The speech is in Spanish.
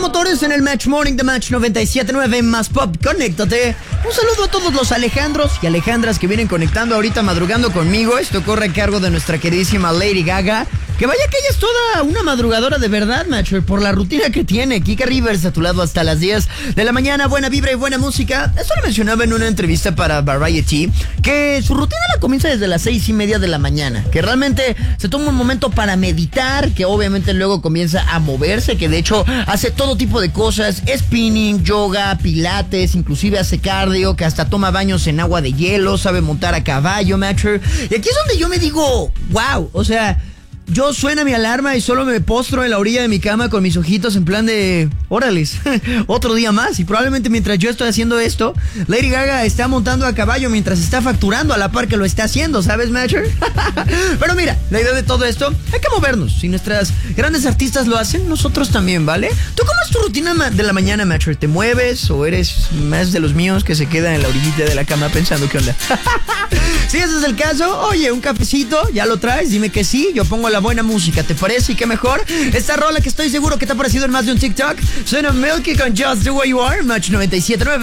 Motores en el Match Morning de Match 97.9 más Pop. Conéctate. Un saludo a todos los Alejandros y Alejandras que vienen conectando ahorita madrugando conmigo. Esto corre a cargo de nuestra queridísima Lady Gaga. Que vaya que ella es toda una madrugadora de verdad, macho, por la rutina que tiene. Kika Rivers a tu lado hasta las 10 de la mañana. Buena vibra y buena música. Esto lo mencionaba en una entrevista para Variety, que su rutina la comienza desde las 6:30 de la mañana. Que realmente se toma un momento para meditar, que obviamente luego comienza a moverse, que de hecho hace todo tipo de cosas. Spinning, yoga, pilates, inclusive hace cardio, que hasta toma baños en agua de hielo, sabe montar a caballo, macho. Y aquí es donde yo me digo, wow, o sea... Yo suena mi alarma y solo me postro en la orilla de mi cama con mis ojitos en plan de... órales, otro día más. Y probablemente mientras yo estoy haciendo esto, Lady Gaga está montando a caballo mientras está facturando a la par que lo está haciendo, ¿sabes, Matcher? Pero mira, la idea de todo esto, hay que movernos. Si nuestras grandes artistas lo hacen, nosotros también, ¿vale? ¿Tú cómo es tu rutina de la mañana, Matcher? ¿Te mueves o eres más de los míos que se quedan en la orillita de la cama pensando qué onda? Si ese es el caso, oye, un cafecito, ¿ya lo traes? Dime que sí, yo pongo la buena música, ¿te parece? Y qué mejor, esta rola que estoy seguro que te ha parecido en más de un TikTok, suena Milky con Just the Way You Are, Match 97.9.